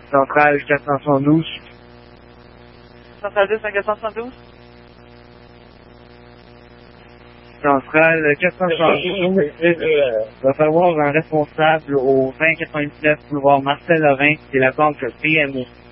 Centrale 472. Centrale 2, 472. Centrale 472. Il va falloir un responsable au 2099 boulevard Marcel Lorrain, c'est la banque PMO.